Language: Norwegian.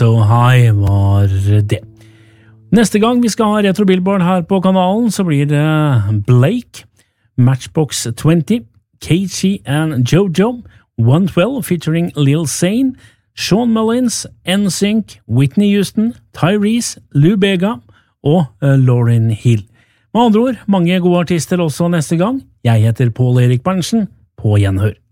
So High var det. Neste gang vi skal ha Retro Billboard her på kanalen, så blir det Blake, Matchbox 20, KG and Jojo, 112 featuring Lil Zane, Shawn Mullins, NSYNC, Whitney Houston, Tyrese, Lou Bega og Lauryn Hill. Med andre ord, mange gode artister også neste gang. Jeg heter Paul Erik Berntsen, på gjenhør.